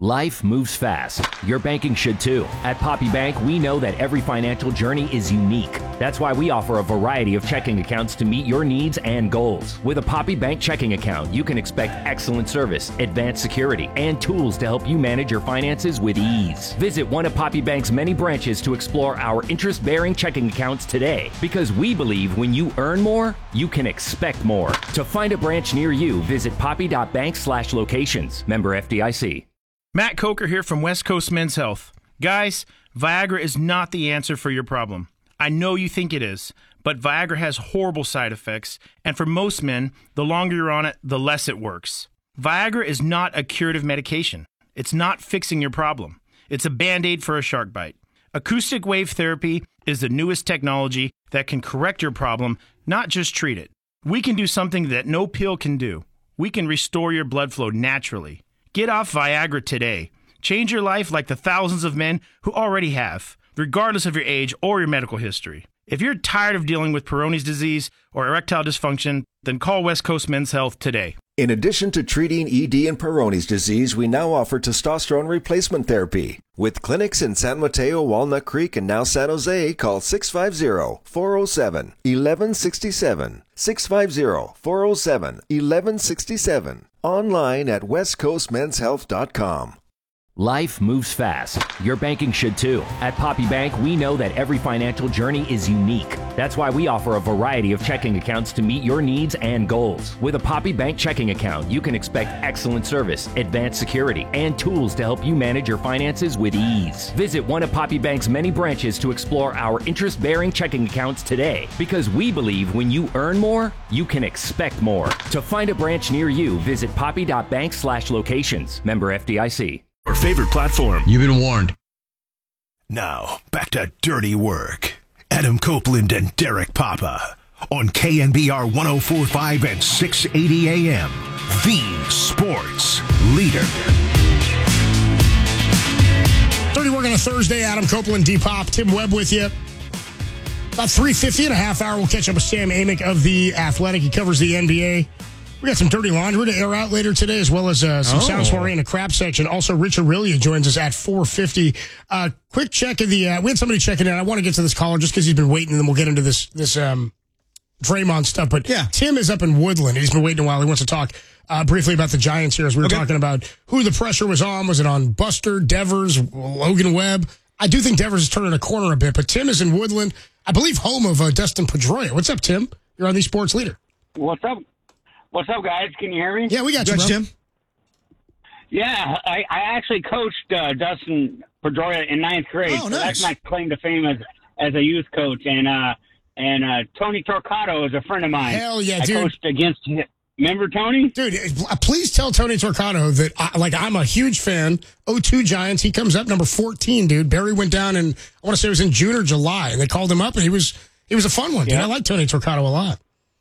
Life moves fast. Your banking should too. At Poppy Bank, we know that every financial journey is unique. That's why we offer a variety of checking accounts to meet your needs and goals. With a Poppy Bank checking account, you can expect excellent service, advanced security, and tools to help you manage your finances with ease. Visit one of Poppy Bank's many branches to explore our interest-bearing checking accounts today, because we believe when you earn more, you can expect more. To find a branch near you, visit poppy.bank/locations. Member FDIC. Matt Coker here from West Coast Men's Health. Guys, Viagra is not the answer for your problem. I know you think it is, but Viagra has horrible side effects, and for most men, the longer you're on it, the less it works. Viagra is not a curative medication. It's not fixing your problem. It's a Band-Aid for a shark bite. Acoustic wave therapy is the newest technology that can correct your problem, not just treat it. We can do something that no pill can do. We can restore your blood flow naturally. Get off Viagra today. Change your life like the thousands of men who already have, regardless of your age or your medical history. If you're tired of dealing with Peyronie's disease or erectile dysfunction, then call West Coast Men's Health today. In addition to treating ED and Peyronie's disease, we now offer testosterone replacement therapy. With clinics in San Mateo, Walnut Creek, and now San Jose, call 650-407-1167. 650-407-1167. Online at westcoastmenshealth.com. Life moves fast. Your banking should too. At Poppy Bank, we know that every financial journey is unique. That's why we offer a variety of checking accounts to meet your needs and goals. With a Poppy Bank checking account, you can expect excellent service, advanced security, and tools to help you manage your finances with ease. Visit one of Poppy Bank's many branches to explore our interest-bearing checking accounts today, because we believe when you earn more, you can expect more. To find a branch near you, visit poppy.bank/locations. Member FDIC. Your favorite platform. You've been warned. Now, back to Dirty Work. Adam Copeland and Derek Papa on KNBR 104.5 and 680 AM. The Sports Leader. Dirty Work on a Thursday. Adam Copeland, D-Pop, Tim Webb with you. About 3:50 in a half hour, we'll catch up with Sam Amick of The Athletic. He covers the NBA. We got some dirty laundry to air out later today, as well as some sound soiree in the crap section. Also, Rich Aurelia joins us at 4:50. Quick check of the. We had somebody checking in. I want to get to this caller just because he's been waiting, and then we'll get into this Draymond stuff. But yeah, Tim is up in Woodland. He's been waiting a while. He wants to talk briefly about the Giants here, as we were talking about who the pressure was on. Was it on Buster, Devers, Logan Webb? I do think Devers is turning a corner a bit, but Tim is in Woodland, I believe, home of Dustin Pedroia. What's up, Tim? You're on the Sports Leader. What's up? What's up, guys? Can you hear me? Yeah, we got you, bro. Tim. Yeah, I actually coached Dustin Pedroia in ninth grade. Oh, nice. So that's my claim to fame as a youth coach. And Tony Torquato is a friend of mine. Hell yeah, I dude. coached against him. Remember Tony? Dude, please tell Tony Torquato that I'm a huge fan. 02 Giants. He comes up number 14, dude. Barry went down, and I want to say it was in June or July, and they called him up, and he was a fun one, dude. I like Tony Torquato a lot.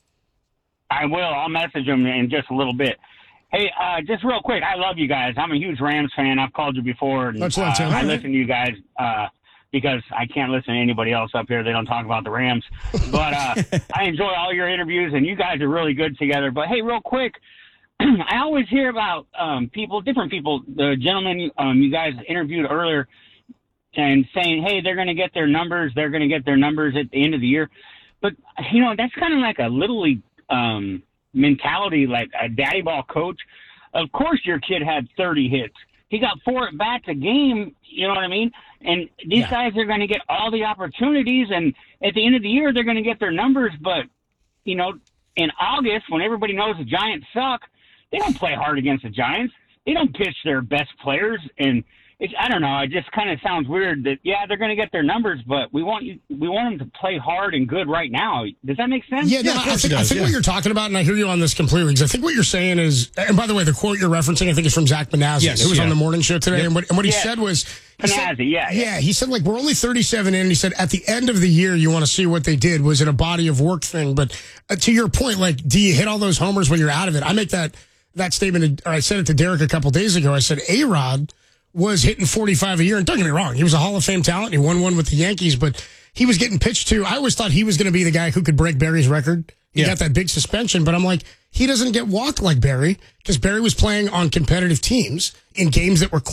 I will. I'll message him in just a little bit. Hey, just real quick, I love you guys. I'm a huge Rams fan. I've called you before. And, I listen to you guys because I can't listen to anybody else up here. They don't talk about the Rams. But I enjoy all your interviews, and you guys are really good together. But, hey, real quick, I always hear about different people, the gentleman you guys interviewed earlier, and saying, hey, they're going to get their numbers. They're going to get their numbers at the end of the year. But, that's kind of like a Little League mentality, like a daddy ball coach. Of course your kid had 30 hits. He got 4 at-bats a game, you know what I mean? And these guys are going to get all the opportunities, and at the end of the year they're going to get their numbers. But, in August, when everybody knows the Giants suck, they don't play hard against the Giants. They don't pitch their best players, and I don't know. It just kind of sounds weird that, they're going to get their numbers, but we want them to play hard and good right now. Does that make sense? Yeah, no, I think what you're talking about, and I hear you on this completely, because I think what you're saying is, and by the way, the quote you're referencing, I think is from Zach Benazzi, who was on the morning show today, and what he said was, he said, we're only 37 in, and he said, at the end of the year, you want to see what they did. Was it a body of work thing? But to your point, do you hit all those homers when you're out of it? I make that statement, or I said it to Derek a couple days ago. I said, A-Rod was hitting 45 a year, and don't get me wrong, he was a Hall of Fame talent. He won one with the Yankees, but he was getting pitched to. I always thought he was going to be the guy who could break Barry's record. He got that big suspension, but I'm like, he doesn't get walked like Barry because Barry was playing on competitive teams in games that were